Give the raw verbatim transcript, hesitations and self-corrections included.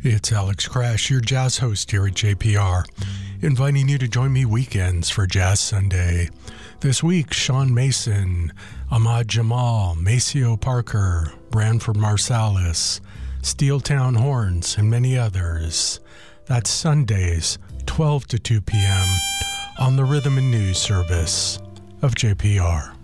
It's Alex Crash, your jazz host here at J P R, inviting you to join me weekends for Jazz Sunday. This week, Sean Mason, Ahmad Jamal, Maceo Parker, Branford Marsalis, Steeltown Horns, and many others. That's Sundays, twelve to two p.m. on the Rhythm and News service of J P R.